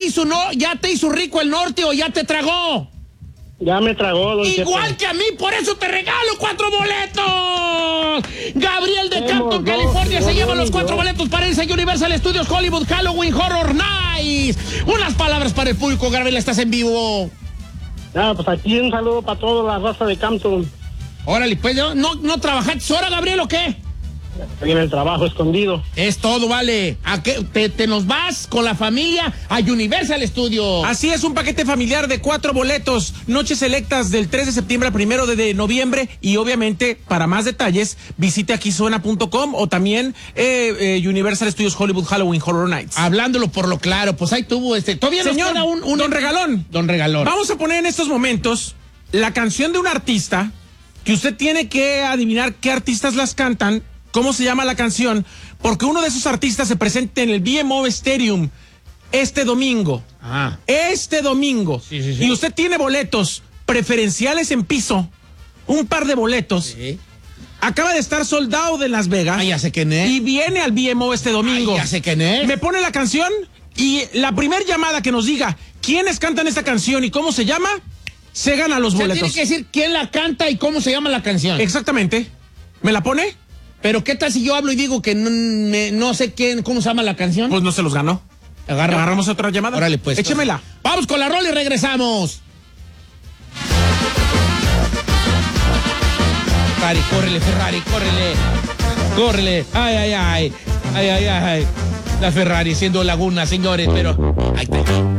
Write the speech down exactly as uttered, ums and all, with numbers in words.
hizo, no, ya te hizo rico el norte o ya te tragó? Ya me tragó, don Igual Chepe. que a mí, por eso te regalo cuatro boletos. Gabriel de Hemos Campton, dos, California, se dos, lleva dos, los cuatro dos. boletos para irse a Universal Studios Hollywood Halloween Horror Nights. Unas palabras para el público, Gabriel, estás en vivo. Ah, pues aquí un saludo para toda la raza de Campton. Órale, pues, ¿no, no trabajaste ahora, Gabriel, o qué? Estoy en el trabajo escondido. Es todo, vale. ¿A qué? Te, te nos vas con la familia a Universal Studios. Así es, un paquete familiar de cuatro boletos, noches selectas del tres de septiembre al primero de noviembre, y obviamente, para más detalles, visite aquí suena punto com o también eh, eh, Universal Studios Hollywood Halloween Horror Nights. Hablándolo por lo claro, pues ahí tuvo este. Todavía nos Señor, queda un, un don Regalón. Don Regalón. Vamos a poner en estos momentos la canción de un artista que usted tiene que adivinar qué artistas las cantan, cómo se llama la canción, porque uno de esos artistas se presenta en el B M O Stadium este domingo. Ah. Este domingo. Sí, sí, sí. Y usted tiene boletos preferenciales en piso, un par de boletos. Sí. Acaba de estar soldado de Las Vegas. Ah, ya sé quién es. Y viene al B M O este domingo. Ay, ya sé quién es. Me pone la canción y la primer llamada que nos diga quiénes cantan esta canción y cómo se llama, se gana los O sea, boletos. tiene que decir quién la canta y cómo se llama la canción. Exactamente. ¿Me la pone? Pero ¿qué tal si yo hablo y digo que no, me- no sé quién, cómo se llama la canción? Pues no se los ganó. Agarra. Agarramos otra llamada. Órale, pues. Échemela. Vamos con la rola y regresamos. Ferrari, córrele, Ferrari, córrele. Córrele. Ay, ay, ay. Ay, ay, ay. La Ferrari siendo Laguna, señores, pero... Ahí está.